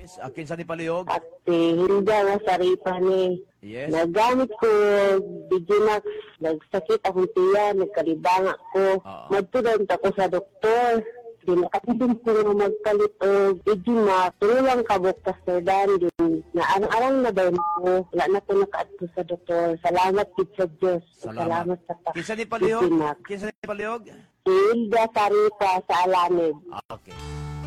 Yes, akin sa ni palihog. At hindi nga saripa ni. Yes. Nagamit ko, Digimax, nagsakit akong tiyan, nagkalibanga ko. Magtudant ako sa doktor. Di nakatibig ko na magpalit o Digimax. Turulang kabok pastordan din. Naarang-arang na daw ko. Wala na ko nakaadto sa doktor. Salamat kid sa Diyos. Salamat sa Kinsa ni palihog? Digimax. Kinsa ni palihog? Hilda Saripa sa Alamid. Okay.